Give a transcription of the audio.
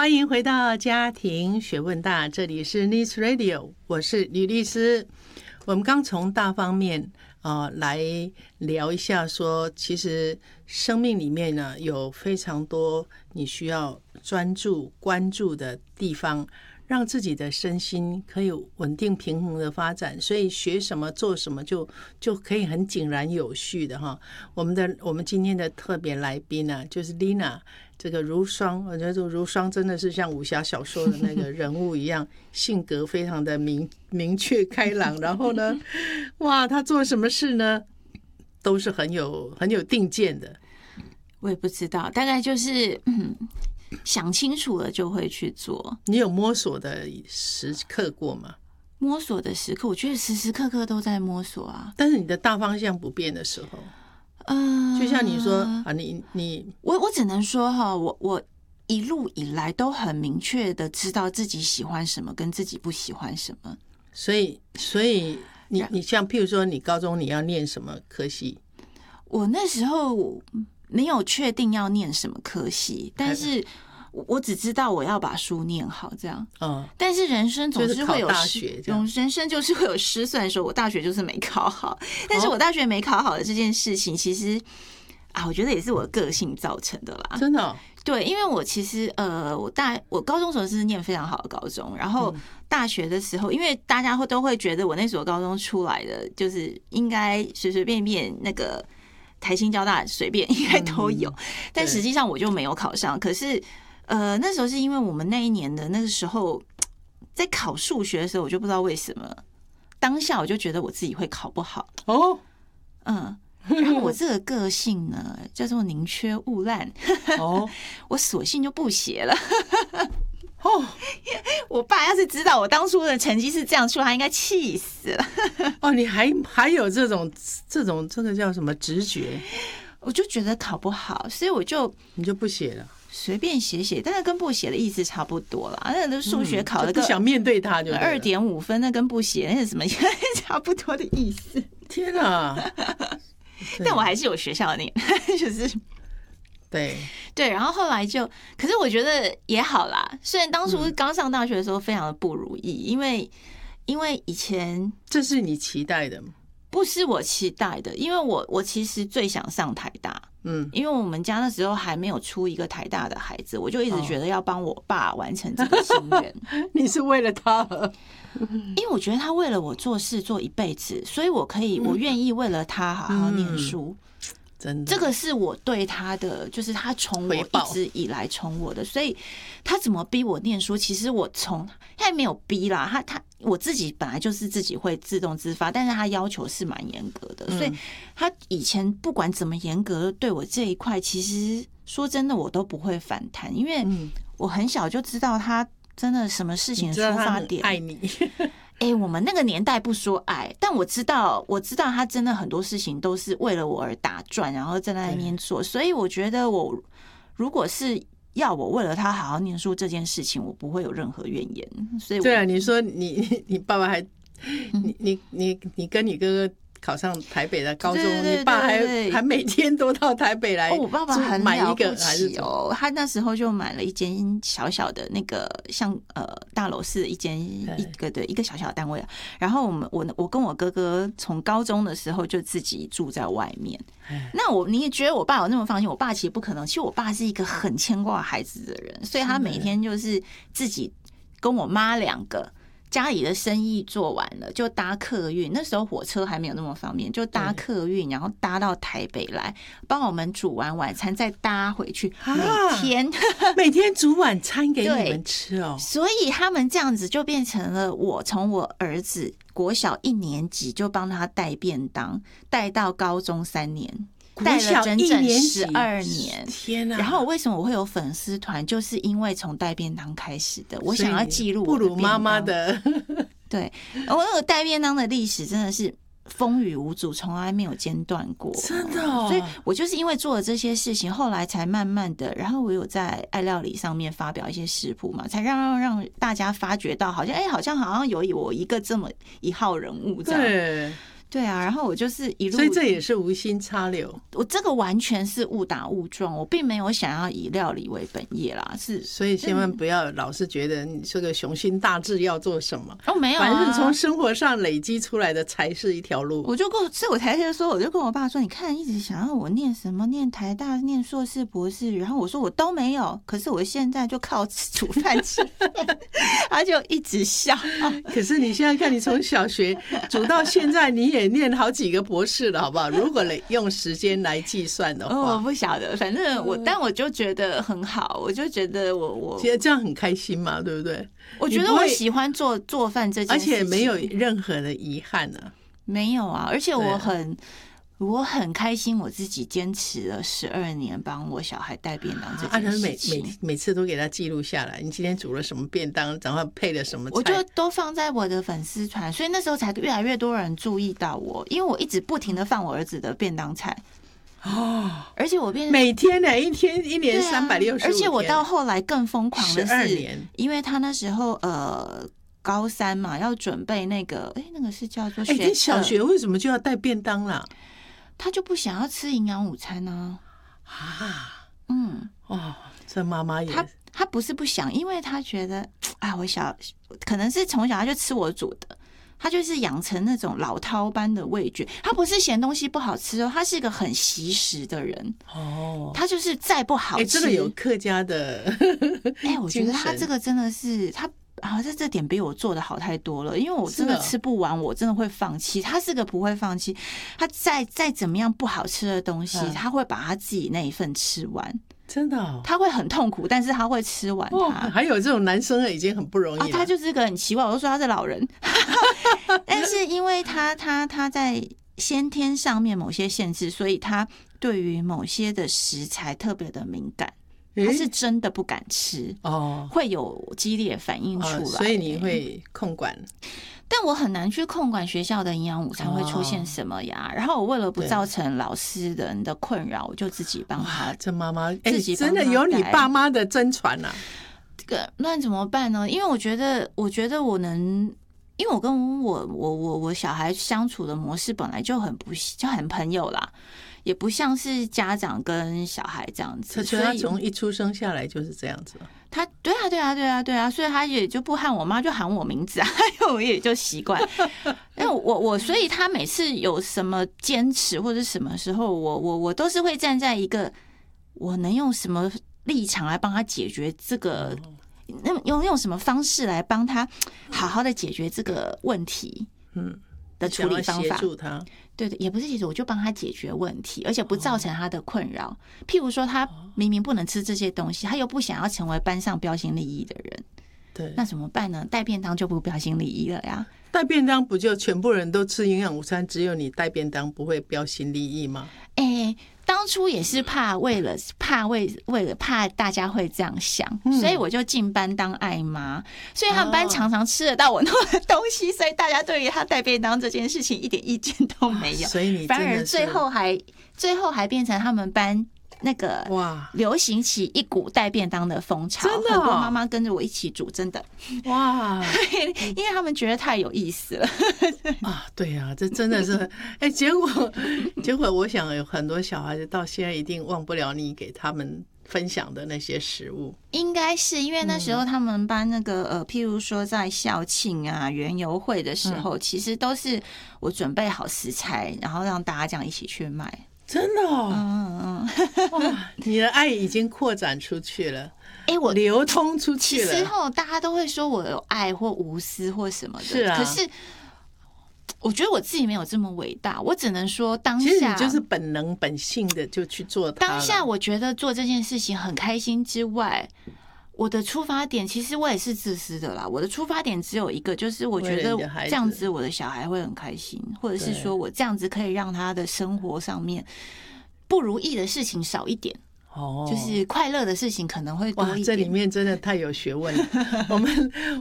欢迎回到家庭学问大，这里是 Nice Radio， 我是吕律师。我们刚从大方面来聊一下说，其实生命里面呢有非常多你需要专注关注的地方，让自己的身心可以稳定平衡的发展，所以学什么做什么就可以很井然有序的哈。我们今天的特别来宾呢，就是 Lina 这个如霜，我觉得如霜真的是像武侠小说的那个人物一样，性格非常的明确开朗，然后呢，哇，他做什么事呢，都是很有定见的。 我也不知道，大概就是想清楚了就会去做。你有摸索的时刻过吗？ 摸索的时刻，我觉得时时刻刻都在摸索啊。 但是你的大方向不变的时候，就像你说啊， 我只能说哈，我一路以来都很明确的知道自己喜欢什么，跟自己不喜欢什么。 所以你像譬如说，你高中你要念什么科系？ 我那时候没有确定要念什么科系，但是我只知道我要把书念好，这样。但是人生总是会有人生就是会有失算的时候。我大学就是没考好，但是我大学没考好的这件事情，其实我觉得也是我的个性造成的啦。 真的对，因为我其实我高中时候是念非常好的高中，然后大学的时候，因为大家都会觉得我那所高中出来的就是应该随随便便那个。台清交大随便应该都有，但实际上我就没有考上。可是那时候是因为我们那一年的那个时候在考数学的时候，我就不知道为什么当下我就觉得我自己会考不好然后我这个个性呢叫做宁缺毋滥我索性就不写了我爸要是知道我当初的成绩是这样出，他应该气死了你还有这个叫什么直觉？ 我就觉得考不好，所以你就不写了， 随便写，但是跟不写的意思差不多啦。那个数学考了个不想面对它就 2.5分，那跟不写那是什么差不多的意思。 天啊！ 但我还是有學校念，就是对， 然后后来可是我觉得也好啦。虽然当初刚上大学的时候非常的不如意，因为以前这是你期待的吗？ 不是我期待的，因为我其实最想上台大，因为我们家那时候还没有出一个台大的孩子，我就一直觉得要帮我爸完成这个心愿。 你是为了他？ 因为我觉得他为了我做事做一辈子，所以我愿意为了他好好念书。真的，这个是我对他的，就是他宠我一直以来宠我的，所以他怎么逼我念书，其实他也没有逼啦，我自己本来就是自己会自动自发，但是他要求是蛮严格的，所以他以前不管怎么严格对我这一块，其实说真的我都不会反弹，因为我很小就知道他真的什么事情的出发点爱你。 我们那个年代不说爱，但我知道他真的很多事情都是为了我而打转，然后在那边做，所以我觉得如果是要我为了他好好念书这件事情，我不会有任何怨言。所以对啊，你说你爸爸还你跟你哥哥考上台北的高中，你爸还每天都到台北来。 我爸爸很了不起哦，他那时候就买了一间小小的那个像大楼市一个小小的单位，然后我跟我哥哥从高中的时候就自己住在外面。那你也觉得我爸有那么放心？我爸其实不可能，其实我爸是一个很牵挂孩子的人，所以他每天就是自己跟我妈2个。家里的生意做完了，就搭客运。那时候火车还没有那么方便，就搭客运，然后搭到台北来，帮我们煮完晚餐，再搭回去。每天煮晚餐给你们吃哦。 所以他们这样子就变成了从我儿子国小1年级就帮他带便当，带到高中3年。带了整整12年， 天哪！ 然后为什么我会有粉丝团？就是因为从带便当开始的，我想要记录我的不如妈妈的。 对，我那个带便当的历史真的是风雨无阻，从来没有间断过， 真的所以我就是因为做了这些事情，后来才慢慢的，然后我有在爱料理上面发表一些食谱嘛，才让大家发觉到，好像有我一个这么一号人物这样。 对啊，然后我就是一路， 所以这也是无心插柳。 我这个完全是误打误撞，我并没有想要以料理为本业啦，是。 所以千万不要老是觉得你这个雄心大志要做什么哦，没有、啊， 反正从生活上累积出来的才是一条路。 所以我才说，我就跟我爸说，你看一直想要我念什么，念台大，念硕士博士，然后我说我都没有，可是我现在就靠煮饭吃饭，他就一直笑。 可是你现在看，你从小学煮到现在，你也念好几个博士了，好不好？如果用时间来计算的话， 我不晓得，反正但我就觉得很好，我就觉得我觉得这样很开心嘛，对不对？ 我觉得我喜欢做饭这件事情， 而且没有任何的遗憾啊， 没有啊，而且我很开心，我自己坚持了12年帮我小孩带便当这件事情， 每次都给他记录下来。你今天煮了什么便当，然后配了什么菜， 我就都放在我的粉丝团，所以那时候才越来越多人注意到我，因为我一直不停的放我儿子的便当菜。而且我每天呢，一年365天， 而且我到后来更疯狂的 12 是年， 因为他那时候高3嘛，要准备那个那个是叫做学测， 你小学为什么就要带便当啦？ 他就不想要吃营养午餐啊！ 这妈妈也他不是不想，因为他觉得可能是从小他就吃我煮的，他就是养成那种老饕般的味觉。他不是嫌东西不好吃哦，他是一个很惜食的人哦。他就是再不好吃， 这个有客家的我觉得他这个真的是他。这点比我做的好太多了，因为我真的吃不完，我真的会放弃。他是个不会放弃，他再怎么样不好吃的东西，他会把他自己那一份吃完。 真的他会很痛苦，但是他会吃完它。 还有这种男生已经很不容易了。 他就是个很奇怪，我都说他是老人，但是因为他在先天上面某些限制，所以他对于某些的食材特别的敏感。他是真的不敢吃会有激烈反应出来， 所以你会控管。 但我很难去控管学校的营养午餐会出现什么呀。然后我为了不造成老师人的困扰，我就自己帮他。 这妈妈自己真的有你爸妈的真传啊！ 这个那怎么办呢？因为我觉得我能，因为我跟我小孩相处的模式本来就很朋友啦。也不像是家长跟小孩这样子， 所以他从一出生下来就是这样子。 他对啊，所以他也就不喊我妈，就喊我名字啊，我也就习惯。因为我所以他每次有什么坚持或者什么时候，我都是会站在一个我能用什么立场来帮他解决这个，用什么方式来帮他好好的解决这个问题。的处理方法，对，也不是协助，我就帮他解决问题，而且不造成他的困扰。譬如说，他明明不能吃这些东西，他又不想要成为班上标新立异的人，对，那怎么办呢？带便当就不标新立异了呀。带便当不就全部人都吃营养午餐，只有你带便当不会标新立异吗？ 当初也是为了怕大家会这样想，所以我就进班当爱妈，所以他们班常常吃得到我弄的东西，所以大家对于他带便当这件事情一点意见都没有， 所以你反而最后还变成他们班那个流行起一股带便当的风潮，真的很多妈妈跟着我一起煮，真的哇，因为他们觉得太有意思了对啊，这真的是结果我想有很多小孩子到现在一定忘不了你给他们分享的那些食物。 应该是因为那时候他们班那个譬如说在校庆啊、园游会的时候，其实都是我准备好食材，然后让大家这样一起去卖。 真的哇，你的爱已经扩展出去了，我流通出去了。 其实大家都会说我有爱或无私或什么的， 是啊。 可是我觉得我自己没有这么伟大，我只能说当下， 其实你就是本性的就去做它。 当下我觉得做这件事情很开心之外，我的出发点其实我也是自私的啦。我的出发点只有一个，就是我觉得这样子我的小孩会很开心，或者是说我这样子可以让他的生活上面不如意的事情少一点。就是快乐的事情可能会多一点。 这里面真的太有学问了。